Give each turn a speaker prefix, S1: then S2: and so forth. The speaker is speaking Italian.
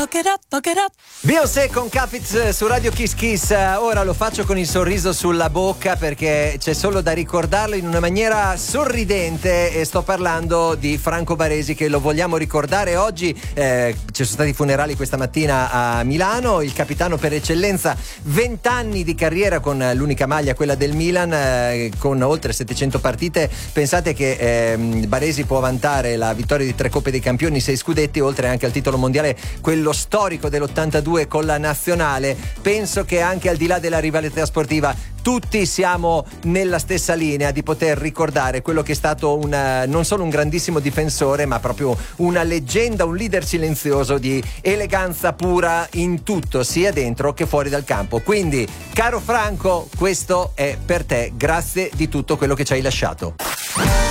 S1: fuck it up.
S2: Beyoncé con Capitz su Radio Kiss Kiss. Ora lo faccio con il sorriso sulla bocca perché c'è solo da ricordarlo in una maniera sorridente, e sto parlando di Franco Baresi, che lo vogliamo ricordare oggi. Ci sono stati i funerali questa mattina a Milano. Il capitano per eccellenza, 20 anni di carriera con l'unica maglia, quella del Milan, con oltre 700 partite. Pensate che Baresi può vantare la vittoria di 3 Coppe dei Campioni, 6 scudetti, oltre anche al titolo mondiale, quello storico dell'82 con la nazionale. Penso che anche al di là della rivalità sportiva tutti siamo nella stessa linea di poter ricordare quello che è stato non solo un grandissimo difensore, ma proprio una leggenda, un leader silenzioso di eleganza pura in tutto, sia dentro che fuori dal campo. Quindi, caro Franco, questo è per te. Grazie di tutto quello che ci hai lasciato.